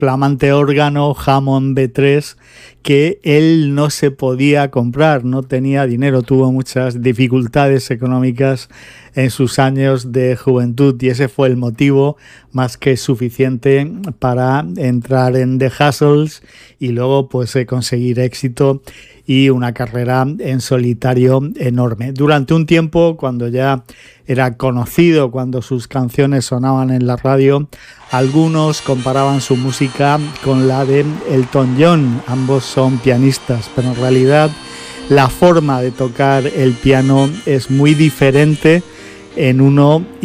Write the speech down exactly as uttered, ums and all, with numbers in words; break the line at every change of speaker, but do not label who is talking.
flamante órgano Hammond B tres que él no se podía comprar, no tenía dinero, tuvo muchas dificultades económicas en sus años de juventud y ese fue el motivo más que suficiente para entrar en The Hustles y luego pues conseguir éxito y una carrera en solitario enorme. Durante un tiempo, cuando ya era conocido, cuando sus canciones sonaban en la radio, algunos comparaban su música con la de Elton John. Ambos son pianistas, pero en realidad la forma de tocar el piano es muy diferente en uno